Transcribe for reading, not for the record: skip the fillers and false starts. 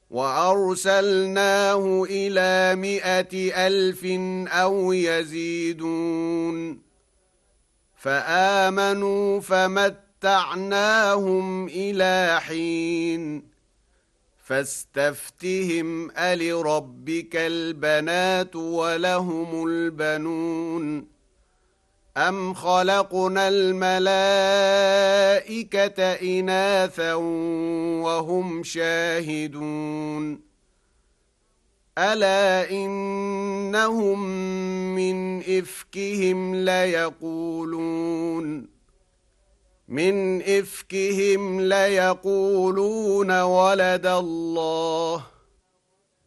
وأرسلناه إلى 100,000 أو يزيدون فآمنوا فمتعناهم إلى حين فاستفتهم ألربك البنات ولهم البنون أم خلقنا الملائكة إناثا وهم شاهدون ألا إنهم من إفكهم ليقولون ولد الله